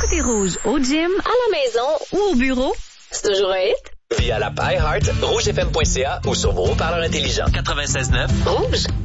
Écoutez Rouge au gym, à la maison ou au bureau. C'est toujours un hit. Via l'app iHeart, rougefm.ca ou sur vos haut-parleurs intelligents. 96.9. Rouge.